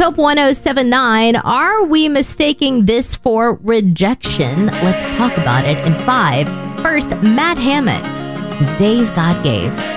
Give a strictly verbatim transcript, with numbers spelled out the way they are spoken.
Taupe one oh seven nine, are we mistaking this for rejection? Let's talk about it in five. First, Matt Hammond, Days God Gave.